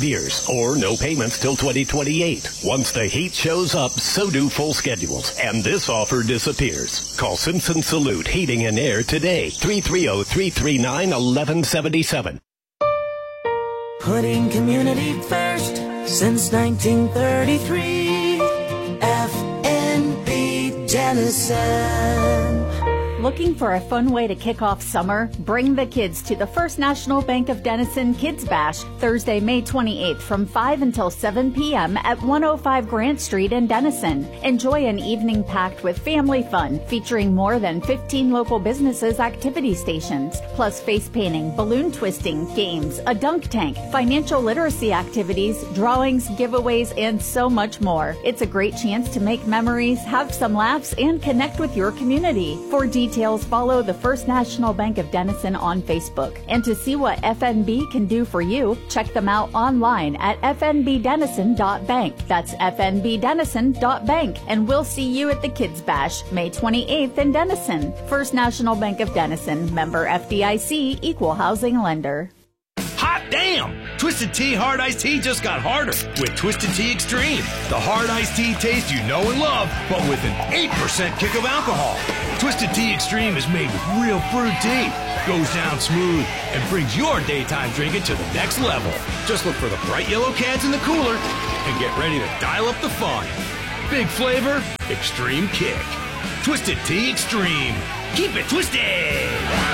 years, or no payments till 2028. Once the heat shows up, so do full schedules, and this offer disappears. Call Simpson Salute Heating and Air today, 330-339-1177. Putting community first since 1933. FNB Denison. Looking for a fun way to kick off summer? Bring the kids to the First National Bank of Denison Kids Bash, Thursday, May 28th from 5 until 7 p.m. at 105 Grant Street in Denison. Enjoy an evening packed with family fun, featuring more than 15 local businesses' activity stations, plus face painting, balloon twisting, games, a dunk tank, financial literacy activities, drawings, giveaways, and so much more. It's a great chance to make memories, have some laughs, and connect with your community. For details, follow the First National Bank of Denison on Facebook. And to see what FNB can do for you, check them out online at fnbdenison.bank. That's fnbdenison.bank. And we'll see you at the Kids Bash, May 28th in Denison. First National Bank of Denison, member FDIC, equal housing lender. Hot damn! Twisted Tea Hard Iced Tea just got harder with Twisted Tea Extreme. The hard iced tea taste you know and love, but with an 8% kick of alcohol. Twisted Tea Extreme is made with real fruit tea, goes down smooth, and brings your daytime drinking to the next level. Just look for the bright yellow cans in the cooler and get ready to dial up the fun. Big flavor, extreme kick. Twisted Tea Extreme. Keep it twisted!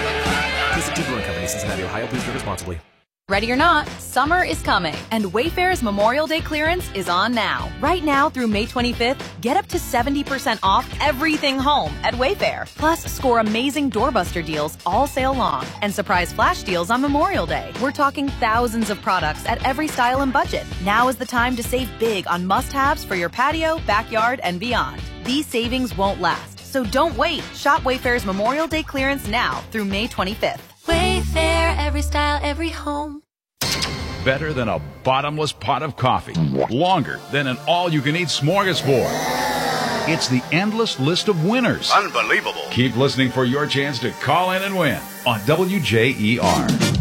Twisted Tea Brewing Company, Cincinnati, Ohio. Please drink responsibly. Ready or not, summer is coming, and Wayfair's Memorial Day clearance is on now. Right now through May 25th, get up to 70% off everything home at Wayfair. Plus, score amazing doorbuster deals all sale long and surprise flash deals on Memorial Day. We're talking thousands of products at every style and budget. Now is the time to save big on must-haves for your patio, backyard, and beyond. These savings won't last, so don't wait. Shop Wayfair's Memorial Day clearance now through May 25th. Wayfair, every style, every home. Better than a bottomless pot of coffee. Longer than an all-you-can-eat smorgasbord. It's the endless list of winners. Unbelievable. Keep listening for your chance to call in and win on WJER.